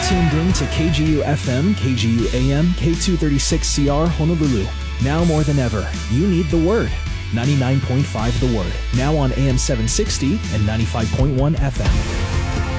tuned in to KGU FM, KGU AM, K236CR Honolulu. Now more than ever, you need the Word. 99.5 The Word. Now on AM 760 and 95.1 FM.